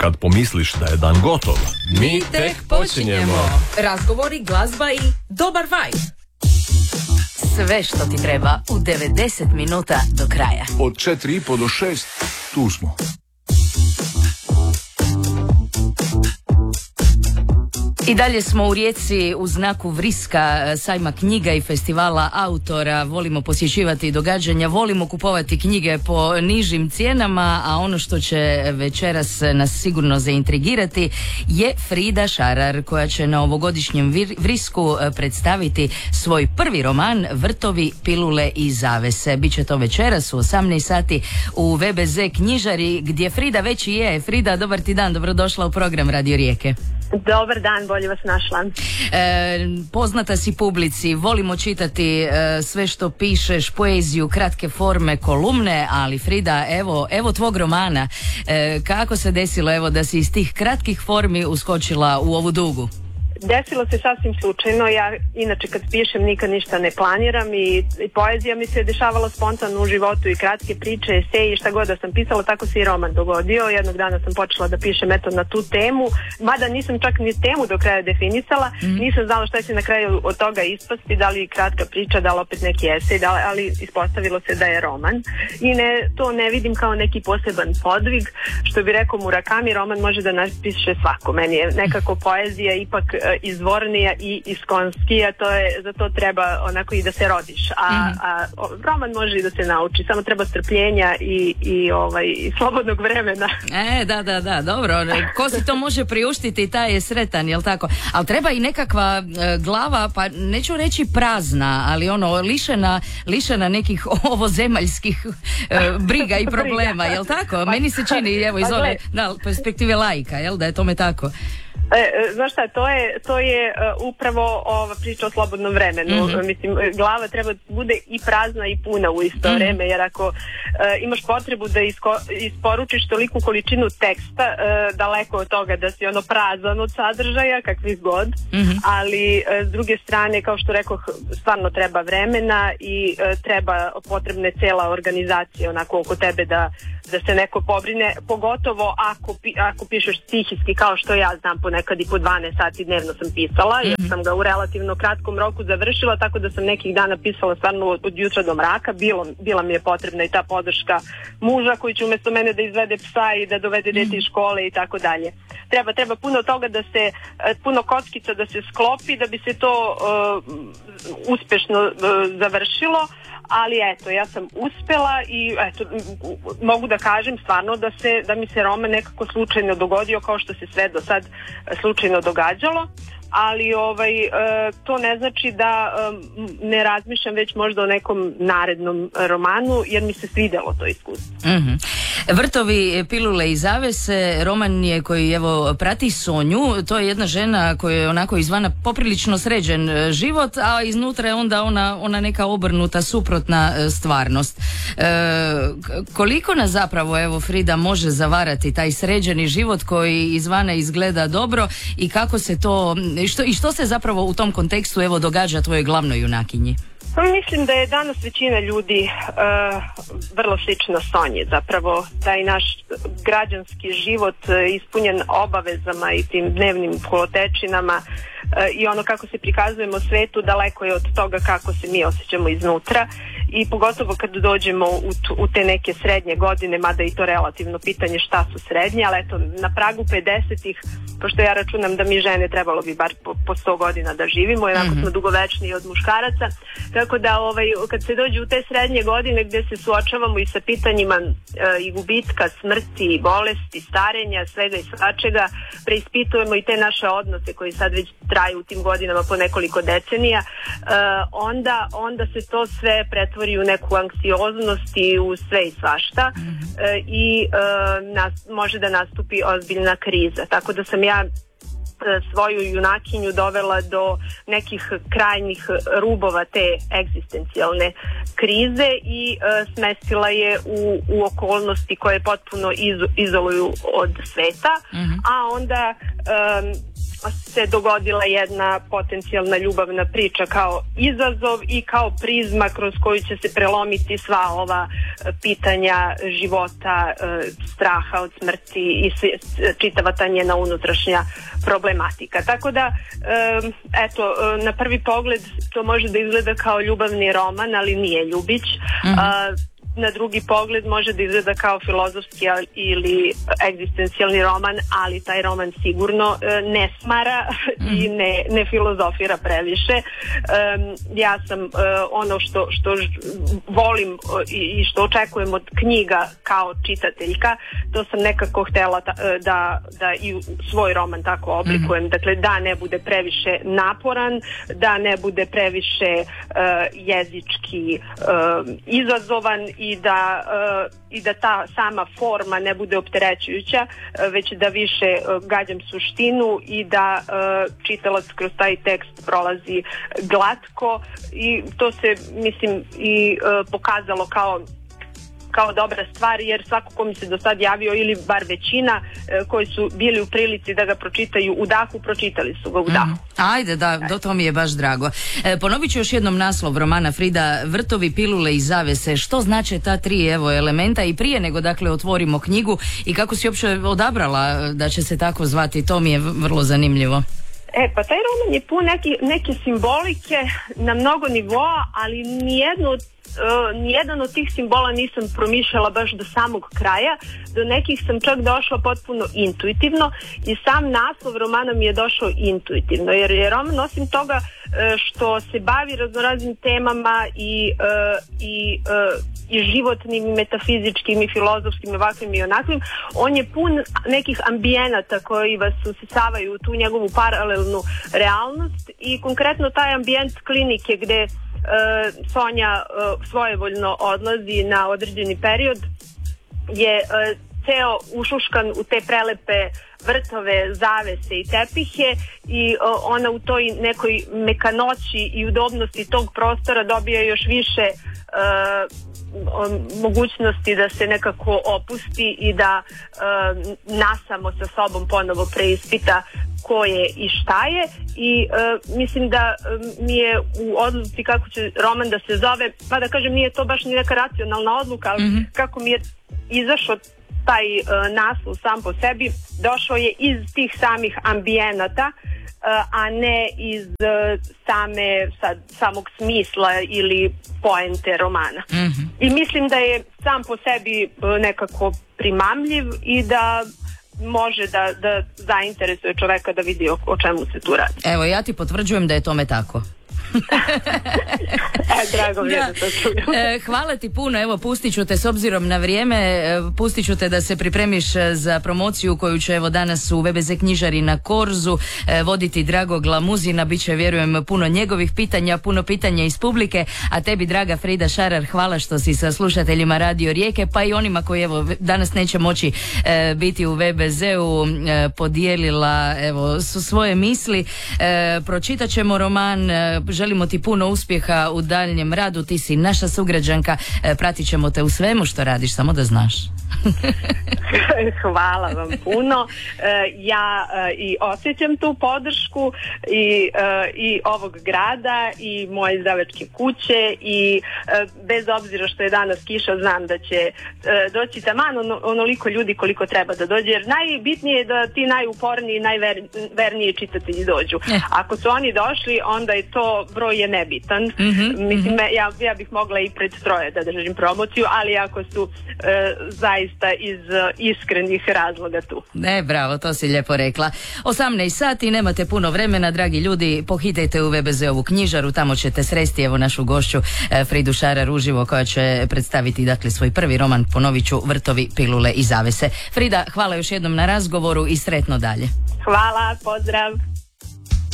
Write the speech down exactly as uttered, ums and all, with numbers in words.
Kad pomisliš da je dan gotov, mi tek počinjemo. Razgovori, glazba i dobar vibe. Sve što ti treba u devedeset minuta do kraja. Od četiri i po do šest, tu smo. I dalje smo u Rijeci u znaku Vriska, sajma knjiga i festivala autora. Volimo posjećivati događanja, volimo kupovati knjige po nižim cijenama, a ono što će večeras nas sigurno zaintrigirati je Frida Šarar, koja će na ovogodišnjem Vrisku predstaviti svoj prvi roman Vrtovi, pilule i zavese. Biće to večeras u osamnaest sati u ve be ze knjižari, gdje Frida već i je. Frida, dobar ti dan, dobrodošla u program Radio Rijeke. Dobar dan, bolje vas našla. E, poznata si publici, volimo čitati e, sve što pišeš, poeziju, kratke forme, kolumne, ali Frida, evo, evo tvog romana. E, kako se desilo evo da si iz tih kratkih formi uskočila u ovu dugu? Desilo se sasvim slučajno. Ja inače kad pišem nikad ništa ne planiram i, i poezija mi se dešavala spontano u životu i kratke priče, eseji, šta god da sam pisala, tako se i roman dogodio. Jednog dana sam počela da pišem eto na tu temu, mada nisam čak ni temu do kraja definisala, mm. nisam znala šta će na kraju od toga ispasti, da li kratka priča, da li opet neki esej, da li, ali ispostavilo se da je roman. I ne, to ne vidim kao neki poseban podvig, što bi rekao Murakami, roman može da napiše svako. Meni je nekako poezija ipak izvornija i iskonskija, to je, za to treba onako i da se rodiš, a, mm. a roman može i da se nauči, samo treba strpljenja i, i, ovaj, i slobodnog vremena. E, da, da, da, dobro, ko si to može priuštiti, taj je sretan, jel tako? Ali treba i nekakva e, glava, pa neću reći prazna, ali ono, lišena, lišena nekih ovozemaljskih e, briga i problema, jel tako? Meni se čini, evo, iz ove da, perspektive laika, jel da je tome tako? E, znaš šta, to je, to je uh, upravo ova priča o slobodnom vremenu. Mm-hmm. Mislim, glava treba da bude i prazna i puna u isto mm-hmm. vreme, jer ako uh, imaš potrebu da isko, isporučiš toliku količinu teksta, uh, daleko od toga da si ono prazan od sadržaja, kakvih god, mm-hmm. ali uh, s druge strane, kao što rekoh, stvarno treba vremena i uh, treba potrebne cela organizacija onako oko tebe da, da se neko pobrine, pogotovo ako, pi, ako pišeš stihijski, kao što ja znam, po nekad i po dvanaest sati dnevno sam pisala, jer sam ga u relativno kratkom roku završila, tako da sam nekih dana pisala stvarno od, od jutra do mraka. Bilo, bila mi je potrebna i ta podrška muža koji će umjesto mene da izvede psa i da dovede dete iz škole i tako dalje. Treba, treba puno toga da se, puno kockica da se sklopi da bi se to uh, uspešno uh, završilo, ali eto, ja sam uspela i eto, mogu da kažem stvarno da se, da mi se roman nekako slučajno dogodio, kao što se sve do sad slučajno događalo, ali ovaj, to ne znači da ne razmišljam već možda o nekom narednom romanu, jer mi se svidjelo to iskustvo. Mm-hmm. Vrtovi, pilule i zavese, roman je koji evo prati Sonju. To je jedna žena koja je onako izvana poprilično sređen život, a iznutra je onda ona, ona neka obrnuta, suprotna stvarnost. E, koliko nas zapravo evo Frida može zavarati taj sređeni život koji izvana izgleda dobro i kako se to i što, i što se zapravo u tom kontekstu evo događa tvojoj glavnoj junakinji? Mislim da je danas većina ljudi uh, vrlo slična Sonji, zapravo taj naš građanski život uh, ispunjen obavezama i tim dnevnim kolotečinama uh, i ono kako se prikazujemo svetu daleko je od toga kako se mi osjećamo iznutra i pogotovo kad dođemo u, u te neke srednje godine, mada i to relativno pitanje šta su srednje, ali eto na pragu pedesetih, pošto ja računam da mi žene trebalo bi bar po, po sto godina da živimo, jednako mm-hmm. smo dugovečniji od muškaraca, tako da ovaj, kad se dođe u te srednje godine gdje se suočavamo i sa pitanjima e, i gubitka, smrti, i bolesti, starenja, svega i svačega, preispitujemo i te naše odnose koji sad već traju u tim godinama po nekoliko decenija, e, onda, onda se to sve pretvori u neku anksioznost i u sve i svašta mm-hmm. e, i e, nas, može da nastupi ozbiljna kriza, tako da sam ja svoju junakinju dovela do nekih krajnjih rubova te egzistencijalne krize i e, smestila je u, u okolnosti koje potpuno iz, izoluju od sveta, mm-hmm. a onda e, se dogodila jedna potencijalna ljubavna priča kao izazov i kao prizma kroz koju će se prelomiti sva ova pitanja života, straha od smrti i čitava ta njena unutrašnja problematika. Tako da, eto, na prvi pogled to može da izgleda kao ljubavni roman, ali nije ljubić. Mm-hmm. Na drugi pogled može da izgleda kao filozofski ili egzistencijalni roman, ali taj roman sigurno ne smara i ne, ne filozofira previše. Um, ja sam uh, ono što, što volim i što očekujem od knjiga kao čitateljka, to sam nekako htela ta, da, da i svoj roman tako oblikujem. Dakle, da ne bude previše naporan, da ne bude previše uh, jezički uh, izazovan i da, uh, i da ta sama forma ne bude opterećujuća, uh, već da više uh, gađam suštinu i da uh, čitalac kroz taj tekst prolazi glatko i to se, mislim, i uh, pokazalo kao kao dobra stvar, jer svako ko mi se do sad javio ili bar većina e, koji su bili u prilici da ga pročitaju u dahu, pročitali su ga u dahu. Mm. Ajde, da, do to mi je baš drago. E, ponovit ću još jednom naslov romana, Frida, Vrtovi, pilule i zavese. Što znače ta tri evo elementa i prije nego dakle otvorimo knjigu i kako si uopće odabrala da će se tako zvati, to mi je vrlo zanimljivo. E, pa taj roman je pun neki, neke simbolike na mnogo nivoa, ali nijedno od Uh, nijedan od tih simbola nisam promišljala baš do samog kraja, do nekih sam čak došla potpuno intuitivno i sam naslov romana mi je došao intuitivno, jer je roman osim toga uh, što se bavi raznoraznim temama i, uh, i, uh, i životnim, i metafizičkim, i filozofskim, i ovakvim i onakvim, on je pun nekih ambijenata koji vas usisavaju u tu njegovu paralelnu realnost i konkretno taj ambijent klinike gde Uh, Sonja uh, svojevoljno odlazi na određeni period je uh, ceo ušuškan u te prelepe vrtove, zavese i tepihe i uh, ona u toj nekoj mekanoći i udobnosti tog prostora dobija još više uh, mogućnosti da se nekako opusti i da uh, nasamo sa sobom ponovo preispita ko je i šta je i uh, mislim da uh, mi je u odluci kako će roman da se zove, pa da kažem nije to baš ni neka racionalna odluka, ali mm-hmm. kako mi je izašao taj uh, naslov sam po sebi, došao je iz tih samih ambijenata, a ne iz same, sad, samog smisla ili poente romana. Mm-hmm. I mislim da je sam po sebi nekako primamljiv i da može da, da zainteresuje čoveka da vidi o, o čemu se tu radi. Evo, ja ti potvrđujem da je tome tako. e, drago mi je da, da to čujem. E, hvala ti puno, evo pustit ću te s obzirom na vrijeme, e, pustit ću te da se pripremiš za promociju koju će evo danas u ve be ze knjižari na Korzu e, voditi Drago Glamuzina, bit će vjerujem puno njegovih pitanja, puno pitanja iz publike, a tebi draga Frida Šarar, hvala što si sa slušateljima Radio Rijeke, pa i onima koji evo danas neće moći e, biti u ve be zeu e, podijelila evo su svoje misli, e, pročitat ćemo roman, e, želimo ti puno uspjeha u daljnjem radu, ti si naša sugrađanka, e, pratit ćemo te u svemu što radiš, samo da znaš. Hvala vam puno. E, ja e, i osjećam tu podršku i, e, i ovog grada i moje izdavačke kuće i e, bez obzira što je danas kiša, znam da će e, doći taman ono, onoliko ljudi koliko treba da dođe, jer najbitnije je da ti najuporniji i najverniji čitatelji dođu. Eh. Ako su oni došli, onda je to broj je nebitan. Mm-hmm, Mislim, mm-hmm. ja, ja bih mogla i pred stroje da držim promociju, ali ako su e, zaista iz iskrenih razloga tu. Ne, bravo, to si lijepo rekla. osamnaest sati, nemate puno vremena, dragi ljudi, pohitajte u ve be zeovu knjižaru, tamo ćete sresti evo našu gošću e, Fridu Šarar uživo koja će predstaviti dakle svoj prvi roman, ponovit ću, Vrtovi, pilule i zavese. Frida, hvala još jednom na razgovoru i sretno dalje. Hvala, pozdrav.